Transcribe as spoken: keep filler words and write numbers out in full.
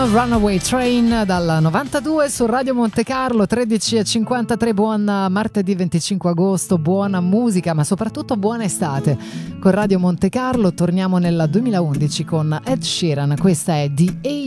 Runaway Train dal novantadue su Radio Monte Carlo, tredici e cinquantatré. Buon martedì venticinque agosto, buona musica ma soprattutto buona estate con Radio Monte Carlo. Torniamo nel duemilaundici con Ed Sheeran, questa è The